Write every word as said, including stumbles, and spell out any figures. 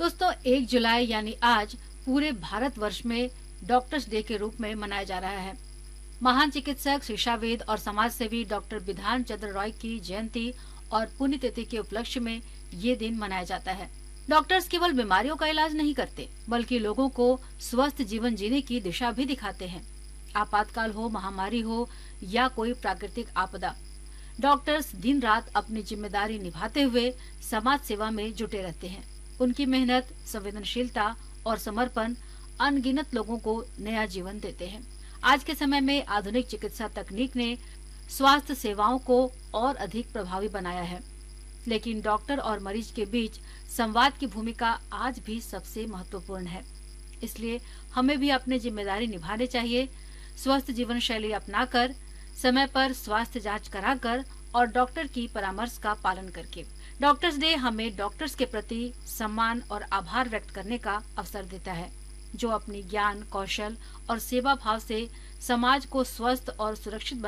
दोस्तों, एक जुलाई यानी आज पूरे भारतवर्ष में डॉक्टर्स डे के रूप में मनाया जा रहा है। महान चिकित्सक, शिक्षाविद और समाज सेवी डॉक्टर बिधान चंद्र रॉय की जयंती और पुण्यतिथि के उपलक्ष्य में ये दिन मनाया जाता है। डॉक्टर्स केवल बीमारियों का इलाज नहीं करते, बल्कि लोगों को स्वस्थ जीवन जीने की दिशा भी दिखाते हैं। आपातकाल हो, महामारी हो या कोई प्राकृतिक आपदा, डॉक्टर्स दिन रात अपनी जिम्मेदारी निभाते हुए समाज सेवा में जुटे रहते हैं। उनकी मेहनत, संवेदनशीलता और समर्पण अनगिनत लोगों को नया जीवन देते हैं। आज के समय में आधुनिक चिकित्सा तकनीक ने स्वास्थ्य सेवाओं को और अधिक प्रभावी बनाया है, लेकिन डॉक्टर और मरीज के बीच संवाद की भूमिका आज भी सबसे महत्वपूर्ण है। इसलिए हमें भी अपनी जिम्मेदारी निभानी चाहिए। स्वस्थ जीवन शैली अपनाकर, समय पर स्वास्थ्य जांच कराकर और डॉक्टर की परामर्श का पालन करके। डॉक्टर्स डे हमें डॉक्टर्स के प्रति सम्मान और आभार व्यक्त करने का अवसर देता है, जो अपनी ज्ञान, कौशल और सेवा भाव से समाज को स्वस्थ और सुरक्षित